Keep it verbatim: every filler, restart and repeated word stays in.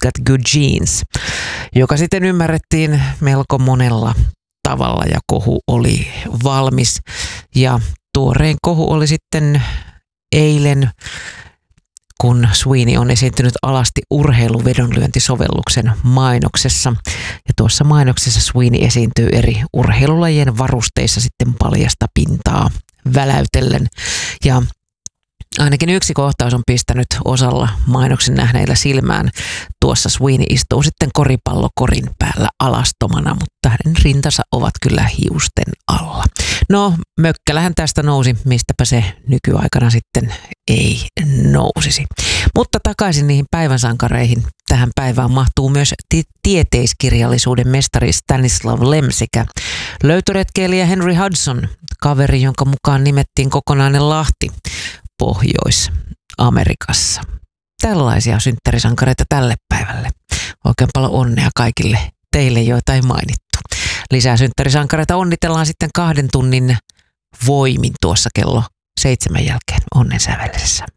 Got Good Genes, joka sitten ymmärrettiin melko monella tavalla ja kohu oli valmis. Ja tuorein kohu oli sitten eilen, kun Sweeney on esiintynyt alasti urheiluvedonlyöntisovelluksen mainoksessa. Ja tuossa mainoksessa Sweeney esiintyy eri urheilulajien varusteissa sitten paljasta pintaa väläytellen. Ja ainakin yksi kohtaus on pistänyt osalla mainoksen nähneillä silmään. Tuossa Sweeney istuu sitten koripallokorin päällä alastomana, mutta hänen rintansa ovat kyllä hiusten alla. No, mökkälähän tästä nousi, mistäpä se nykyaikana sitten ei nousisi. Mutta takaisin niihin päivänsankareihin. Tähän päivään mahtuu myös tieteiskirjallisuuden mestari Stanislav Lem sekä löytöretkeilijä Henry Hudson, kaveri, jonka mukaan nimettiin kokonainen lahti Pohjois-Amerikassa. Tällaisia synttärisankareita tälle päivälle. Oikein paljon onnea kaikille teille, joita ei mainittu. Lisää synttärisankareita onnitellaan sitten kahden tunnin voimin tuossa kello seitsemän jälkeen Onnen sävellisessä.